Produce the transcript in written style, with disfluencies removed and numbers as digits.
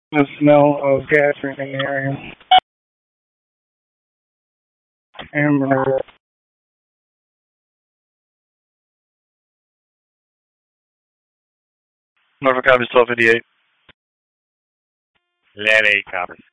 The smell of gas in the area. Amber. Norfolk Copy 1258. Larry copies.